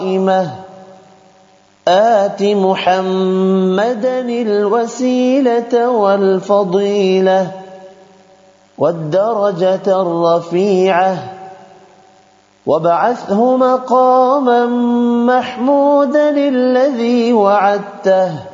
قائمة آت محمدا الوسيلة والفضيلة والدرجة الرفيعة وابعثه مقاما محمودا الذي وعدته